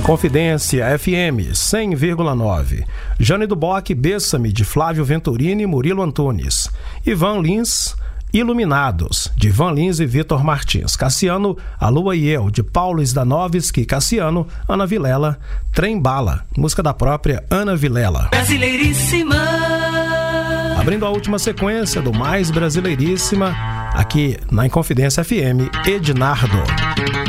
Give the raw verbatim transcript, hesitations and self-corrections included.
Inconfidência F M cem vírgula nove. Jane do Bock, Bêssame, de Flávio Venturini e Murilo Antunes. Ivan Lins, Iluminados, de Ivan Lins e Vitor Martins. Cassiano, A Lua e Eu, de Paulo Zdanovski e Cassiano. Ana Vilela, Trem Bala, música da própria Ana Vilela. Brasileiríssima. Abrindo a última sequência do Mais Brasileiríssima, aqui na Inconfidência F M, Ednardo.